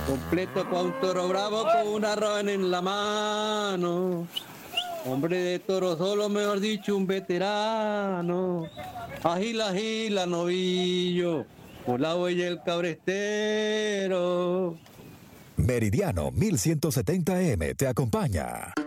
Completo pa' un toro bravo con una rabana en la mano. Hombre de toro solo, mejor dicho, un veterano. Agila, agila, novillo, por la huella el cabrestero. Meridiano 1170M te acompaña.